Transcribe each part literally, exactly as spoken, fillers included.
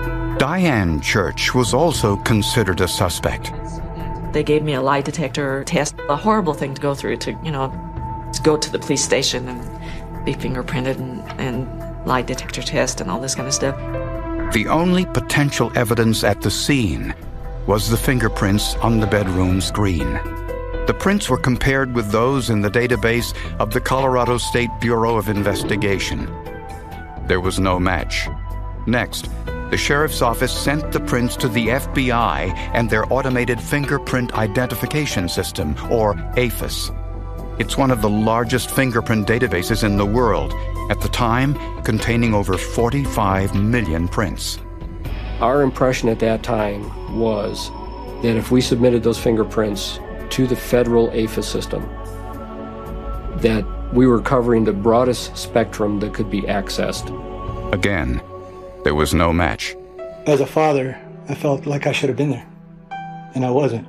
Diane Church was also considered a suspect. They gave me a lie detector test, a horrible thing to go through, to, you know, to go to the police station and be fingerprinted and, and lie detector test and all this kind of stuff. The only potential evidence at the scene was the fingerprints on the bedroom screen. The prints were compared with those in the database of the Colorado State Bureau of Investigation. There was no match. Next, the sheriff's office sent the prints to the F B I and their Automated Fingerprint Identification System, or A F I S. It's one of the largest fingerprint databases in the world, at the time containing over forty-five million prints. Our impression at that time was that if we submitted those fingerprints to the federal A F I S system, that we were covering the broadest spectrum that could be accessed. Again, there was no match. As a father, I felt like I should have been there, and I wasn't.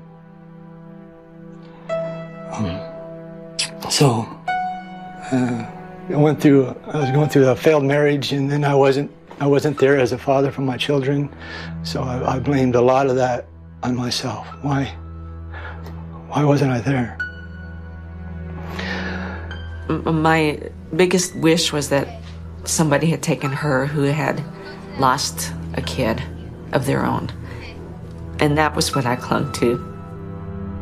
Um, so, uh, I went through. I was going through a failed marriage, and then I wasn't. I wasn't there as a father for my children, so I, I blamed a lot of that on myself. Why? Why wasn't I there? My biggest wish was that somebody had taken her who had lost a kid of their own. And that was what I clung to.